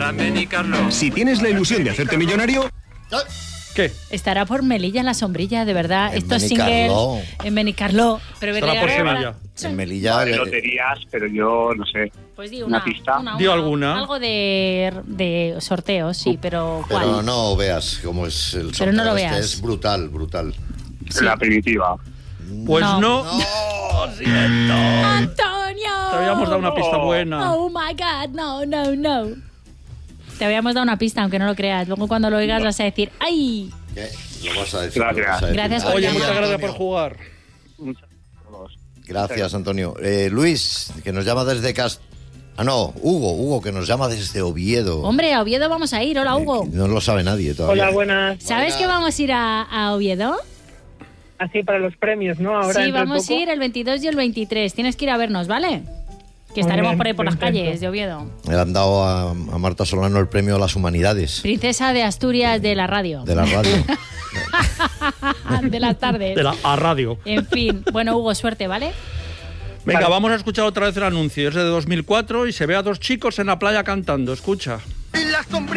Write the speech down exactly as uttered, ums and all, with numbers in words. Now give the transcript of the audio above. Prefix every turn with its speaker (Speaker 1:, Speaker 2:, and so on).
Speaker 1: Si tienes la ilusión de hacerte millonario...
Speaker 2: ¿Qué?
Speaker 3: Estará por Melilla en la sombrilla, de verdad.
Speaker 4: En
Speaker 3: Estos singles
Speaker 4: Benicarló.
Speaker 3: en Benicarló. Pero
Speaker 2: Estará por
Speaker 3: Benicarló-
Speaker 2: Sevilla.
Speaker 4: En Melilla.
Speaker 5: Vale,
Speaker 4: eh,
Speaker 5: loterías, pero yo no sé.
Speaker 3: Pues di
Speaker 5: Una
Speaker 3: una,
Speaker 5: pista.
Speaker 3: una,
Speaker 2: Di
Speaker 3: una.
Speaker 2: alguna.
Speaker 3: Algo de, de sorteos, sí, pero ¿cuál?
Speaker 4: Pero no veas cómo es el sorteo.
Speaker 3: Pero no lo
Speaker 4: este
Speaker 3: veas.
Speaker 4: es brutal, brutal.
Speaker 3: Sí.
Speaker 5: La primitiva.
Speaker 2: Pues
Speaker 3: No.
Speaker 2: no.
Speaker 4: No.
Speaker 2: Lo siento.
Speaker 3: ¡Antonio!
Speaker 2: Te habíamos dado una pista buena.
Speaker 3: Oh my God, no, no, no. Te habíamos dado una pista, aunque no lo creas. Luego cuando lo oigas vas a decir, ¡ay!
Speaker 4: ¿Qué? Lo vas a decir.
Speaker 5: Gracias.
Speaker 4: lo vas a decir.
Speaker 3: Gracias por
Speaker 2: Oye,
Speaker 3: llamar.
Speaker 2: muchas gracias
Speaker 4: Antonio.
Speaker 2: por jugar.
Speaker 5: Muchas gracias a todos.
Speaker 4: Gracias, Antonio. Eh, Luis, que nos llama desde Cast... Ah, no, Hugo, Hugo, que nos llama desde Oviedo.
Speaker 3: Hombre, a Oviedo vamos a ir. Hola, Hugo.
Speaker 4: Eh, No lo sabe nadie todavía.
Speaker 6: Hola, buenas.
Speaker 3: ¿Sabes que vamos a ir a, a Oviedo?
Speaker 6: Así para los premios, ¿no? Ahora
Speaker 3: Sí,
Speaker 6: dentro de
Speaker 3: vamos a
Speaker 6: poco.
Speaker 3: ir el veintidós y el veintitrés. Tienes que ir a vernos, ¿vale? Que
Speaker 6: Muy
Speaker 3: estaremos
Speaker 6: bien,
Speaker 3: por ahí por
Speaker 6: lo
Speaker 3: las
Speaker 6: intento.
Speaker 3: calles de Oviedo.
Speaker 4: Le han dado a, a Marta Solano el premio a las humanidades
Speaker 3: Princesa de Asturias de la radio.
Speaker 4: de la radio.
Speaker 3: De las tardes.
Speaker 2: De la a radio.
Speaker 3: En fin. Bueno, Hugo, suerte, ¿vale?
Speaker 2: Venga,
Speaker 6: Vale.
Speaker 2: vamos a escuchar otra vez el anuncio. Es de dos mil cuatro y se ve a dos chicos en la playa cantando. Escucha.